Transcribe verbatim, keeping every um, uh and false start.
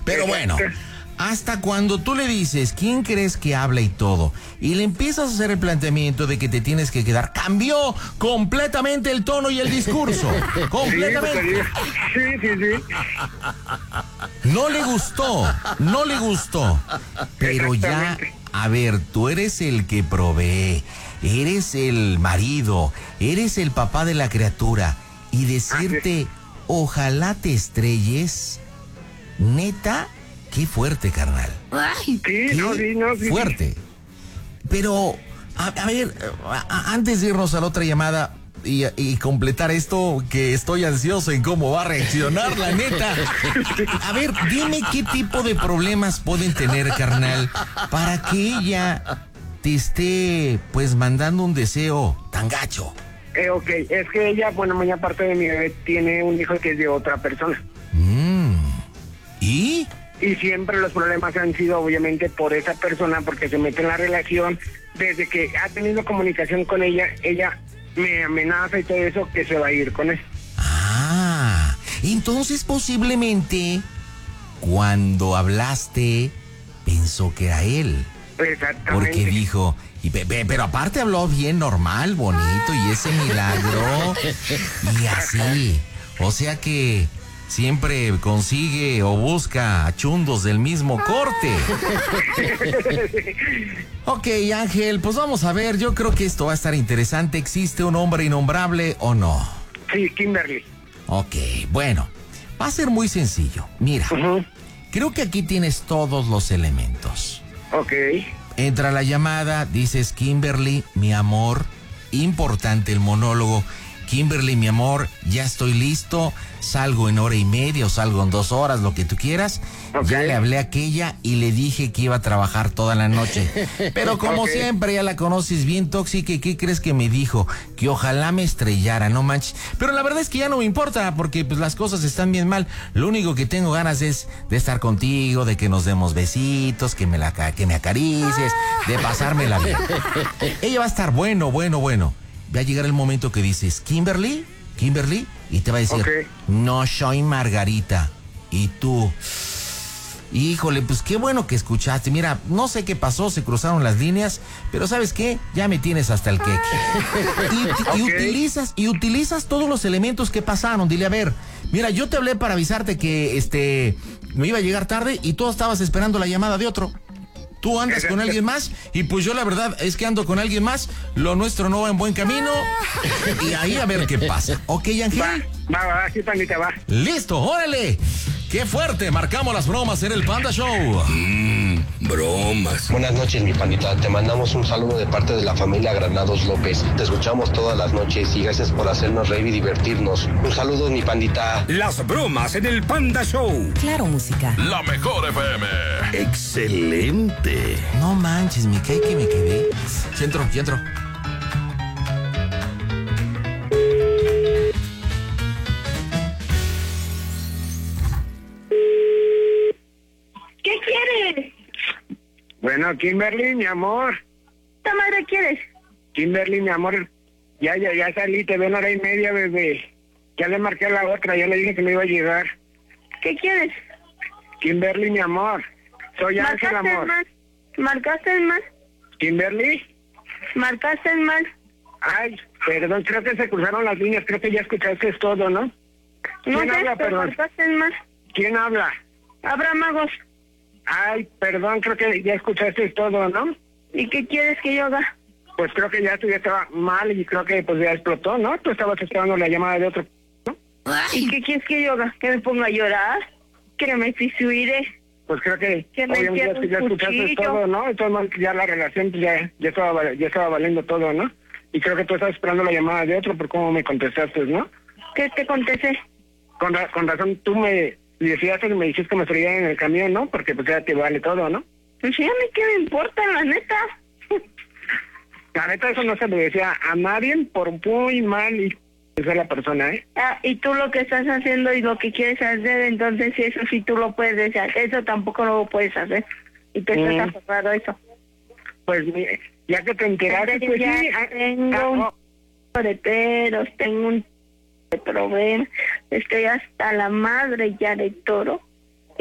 Pero bueno, hasta cuando tú le dices quién crees que habla y todo, y le empiezas a hacer el planteamiento de que te tienes que quedar, cambió completamente el tono y el discurso. Completamente. Sí, sí, sí. No le gustó, no le gustó. Pero ya, a ver, tú eres el que provee, eres el marido, eres el papá de la criatura, y decirte, ojalá te estrelles, neta, qué fuerte, carnal. Sí, Qué no, sí, no, sí. fuerte. Pero, a, a ver, a, a, antes de irnos a la otra llamada y, y completar esto, que estoy ansioso en cómo va a reaccionar, la neta. A ver, dime qué tipo de problemas pueden tener, carnal, para que ella te esté, pues, mandando un deseo tan gacho. Eh, ok, es que ella, bueno, muy aparte de mi bebé, tiene un hijo que es de otra persona. Mm. ¿Y? Y siempre los problemas han sido obviamente por esa persona, porque se mete en la relación. Desde que ha tenido comunicación con ella, ella me amenaza y todo eso, que se va a ir con él. Ah, entonces posiblemente cuando hablaste pensó que era él. Exactamente. Porque dijo, y pe- pe- pero aparte habló bien normal, bonito, y ese milagro, y así. O sea que siempre consigue o busca a chundos del mismo corte. Ok, Ángel, pues vamos a ver, yo creo que esto va a estar interesante. ¿Existe un hombre innombrable o no? Sí, Kimberly. Ok, bueno, va a ser muy sencillo. Mira, Uh-huh. creo que aquí tienes todos los elementos. Ok. Entra la llamada, dices, Kimberly, mi amor, importante el monólogo. Kimberly, mi amor, ya estoy listo, salgo en hora y media o salgo en dos horas, lo que tú quieras. Ok. Ya le hablé a aquella y le dije que iba a trabajar toda la noche. Pero como Ok. siempre, ya la conoces bien tóxica, ¿y qué crees que me dijo? Que ojalá me estrellara, no manches. Pero la verdad es que ya no me importa, porque pues las cosas están bien mal. Lo único que tengo ganas es de estar contigo, de que nos demos besitos, que me, la, ca- que me acaricies, de pasármela bien. Ella va a estar bueno, bueno, bueno. Va a llegar el momento que dices, Kimberly, Kimberly, y te va a decir, Ok. no soy Margarita. Y tú, híjole, pues qué bueno que escuchaste. Mira, no sé qué pasó, se cruzaron las líneas, pero ¿sabes qué? Ya me tienes hasta el queque. Y, y Ok. utilizas, y utilizas todos los elementos que pasaron. Dile, a ver, mira, yo te hablé para avisarte que este me iba a llegar tarde y tú estabas esperando la llamada de otro. Tú andas con alguien más y pues yo la verdad es que ando con alguien más, lo nuestro no va en buen camino y ahí a ver qué pasa. ¿Ok, Ángel? Va, va, va, sí, pandita, va. ¡Listo! ¡Órale! ¡Qué fuerte! Marcamos las bromas en el Panda Show. Mmm, bromas. Buenas noches, mi pandita. Te mandamos un saludo de parte de la familia Granados López. Te escuchamos todas las noches y gracias por hacernos reír y divertirnos. Un saludo, mi pandita. Las bromas en el Panda Show. Claro, música. La mejor F M. Excelente. No manches, me cae que me quedé. Sí entro, sí entro. ¿Qué quieres? Bueno, Kimberly, mi amor. ¿Qué madre quieres? Kimberly, mi amor. Ya, ya, ya salí, te veo en hora y media, bebé. Ya le marqué a la otra, ya le dije que me iba a llegar. ¿Qué quieres? Kimberly, mi amor. Soy Ángel, ¿Marcaste el amor. mal? ¿Marcaste el mal? Kimberly. ¿Marcaste el mal? Ay, perdón, creo que se cruzaron las líneas, creo que ya escuchaste todo, ¿no? No ¿Quién sé, habla, pero perdón? marcaste el mal. ¿Quién habla? Habrá magos. Ay, perdón, creo que ya escuchaste todo, ¿no? ¿Y qué quieres que yo haga? Pues creo que ya tú ya estaba mal y creo que pues ya explotó, ¿no? Tú estabas esperando la llamada de otro, ¿no? ¿Y qué quieres que yo haga? ¿Que me ponga a llorar? ¿Que me fisuire? Pues creo que Que me obviamente entierre ya un escuchaste cuchillo. todo, ¿no? Entonces ya la relación pues, ya, ya, estaba, val- ya estaba valiendo todo, ¿no? Y creo que tú estabas esperando la llamada de otro por cómo me contestaste, ¿no? ¿Qué te contesté? Con, ra- con razón tú me decías que me dijiste que me traía en el camión, ¿no? Porque pues ya te vale todo, ¿no? Pues sí, a mí qué me importa, la neta. La neta eso no se lo decía a nadie por muy mal y que sea la persona, ¿eh? Ah, y tú lo que estás haciendo y lo que quieres hacer, entonces si eso sí tú lo puedes hacer, eso tampoco lo puedes hacer. Y tú estás Mm. aferrado a eso. Pues mi- ya que te enteraste, Entonces, pues ya sí. ah, tengo ah, un oh, de peros, tengo un de problema, estoy hasta la madre ya de todo.